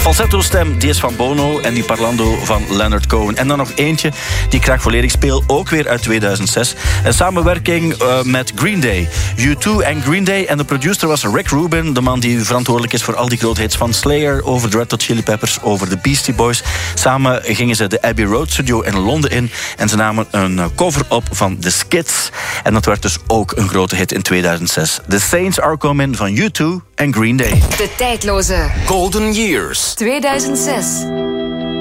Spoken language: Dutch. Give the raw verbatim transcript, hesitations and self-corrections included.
falsetto-stem, die is van Bono en die parlando van Leonard Cohen. En dan nog eentje, die ik graag volledig speel, ook weer uit tweeduizend zes. Een samenwerking uh, met Green Day. U twee en Green Day. En de producer was Rick Rubin, de man die verantwoordelijk is voor al die grote hits van Slayer, over de Red Hot Chili Peppers, over de Beastie Boys. Samen gingen ze de Abbey Road Studio in Londen in en ze namen een cover op van The Skids. En dat werd dus ook een grote hit in tweeduizend zes. The Saints Are Coming van U twee en Green Day. De tijdloze Golden Years tweeduizend zes.